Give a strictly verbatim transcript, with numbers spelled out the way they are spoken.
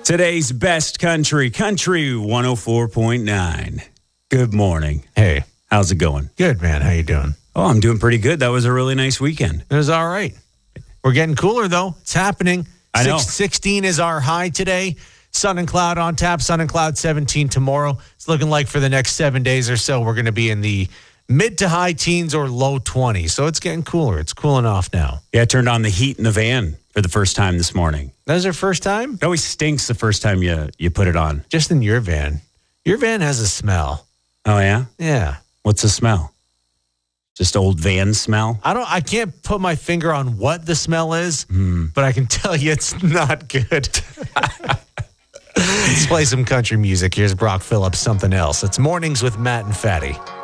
Today's best country, Country one oh four point nine. Good morning. Hey. How's it going? Good, man. How you doing? Oh, I'm doing pretty good. That was a really nice weekend. It was all right. We're getting cooler, though. It's happening. I know. Six, sixteen is our high today. Sun and cloud on tap. Sun and cloud seventeen tomorrow. It's looking like for the next seven days or so, we're going to be in the mid to high teens or low twenties. So it's getting cooler. It's cooling off now. Yeah, I turned on the heat in the van for the first time this morning. That was your first time? It always stinks the first time you, you put it on. Just in your van. Your van has a smell. Oh, yeah? Yeah. What's the smell? Just old van smell? I don't. I can't put my finger on what the smell is, Mm. but I can tell you it's not good. Let's play some country music. Here's Brock Phillips, Something Else. It's Mornings with Matt and Fatty.